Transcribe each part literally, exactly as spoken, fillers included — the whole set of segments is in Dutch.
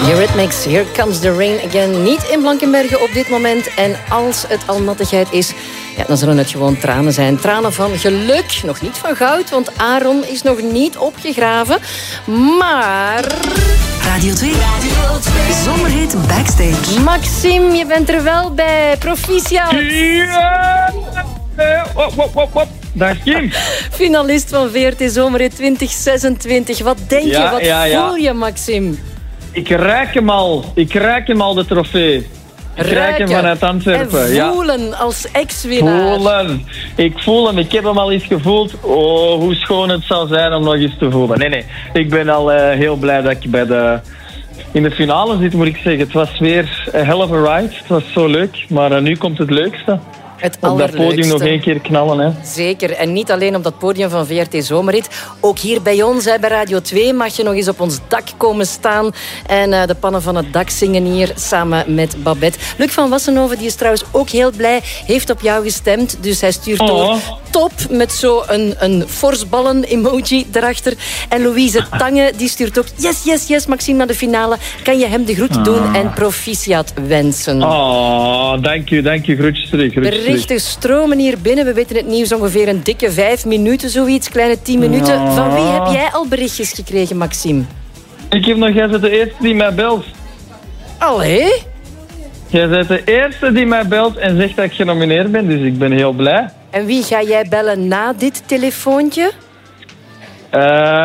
Eurythmics, Here Comes the Rain Again. Niet in Blankenberge op dit moment. En als het al nattigheid is, ja, dan zullen het gewoon tranen zijn. Tranen van geluk, nog niet van goud, want Aaron is nog niet opgegraven. Maar... Radio twee. Radio twee. Zomerhit Backstage. Maxime, je bent er wel bij. Proficiat. Ja! Wop, wop, wop, wop. Dag Kim. Finalist van V R T Zomerhit twintig zesentwintig. Wat denk je, Ja, wat ja, ja. voel je, Maxime? Ik ruik hem al. Ik ruik hem al, de trofee. Ik ruik hem vanuit Antwerpen. En Ja. voelen als ex-winnaar. Voelen. Ik voel hem. Ik heb hem al eens gevoeld. Oh, hoe schoon het zou zijn om nog eens te voelen. Nee, nee. Ik ben al uh, heel blij dat ik bij de... in de finale zit, moet ik zeggen. Het was weer een hell of a ride. Het was zo leuk. Maar uh, nu komt het leukste. Het Op dat podium nog één keer knallen, hè. Zeker. En niet alleen op dat podium van V R T Zomerhit. Ook hier bij ons, hè, bij Radio twee, mag je nog eens op ons dak komen staan. En uh, de pannen van het dak zingen hier samen met Babette. Luc van Wassenhoven, die is trouwens ook heel blij, heeft op jou gestemd. Dus hij stuurt Oh. door top met zo een, een forsballen-emoji erachter. En Louise Tange, die stuurt ook yes, yes, yes, Maxime, naar de finale. Kan je hem de groet doen en proficiat wensen. Oh, dank u, dank u. Groetjes terug, groetjes terug. Berichten stromen hier binnen. We weten het nieuws ongeveer een dikke vijf minuten, zoiets. Kleine tien minuten. Oh. Van wie heb jij al berichtjes gekregen, Maxime? Ik heb nog... Jij bent de eerste die mij belt. Allee? Jij bent de eerste die mij belt en zegt dat ik genomineerd ben, dus ik ben heel blij. En wie ga jij bellen na dit telefoontje? Uh,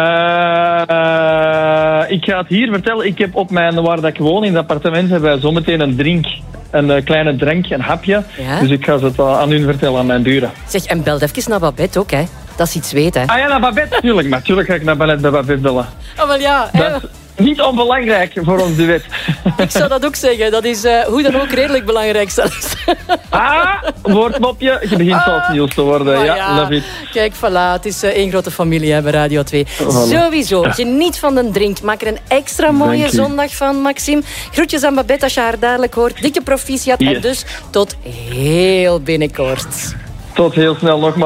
ik ga het hier vertellen. Ik heb op mijn, waar dat ik woon, in het appartement, hebben wij zometeen een drink. Een uh, kleine drank, een hapje. Ja? Dus ik ga het uh, aan u vertellen, aan mijn buren. Zeg, en bel even naar Babette ook, hè. Dat is iets weten, hè. Ah ja, naar Babette, natuurlijk. Maar natuurlijk ga ik naar Babette, bij Babette bellen. Oh, wel ja. Dat is niet onbelangrijk voor ons duet. Ik zou dat ook zeggen. Dat is uh, hoe dan ook redelijk belangrijk zelfs. Ah, woordmopje. Je begint Ah. zelfs nieuws te worden. Oh, ja, ja. love it. Kijk, voilà. Het is uh, één grote familie hè, bij Radio twee. Voilà. Sowieso. Geniet van de drink. Maak er een extra mooie Dank u. zondag van, Maxime. Groetjes aan Babette als je haar dadelijk hoort. Dikke proficiat. Yes. En dus tot heel binnenkort. Tot heel snel nogmaals.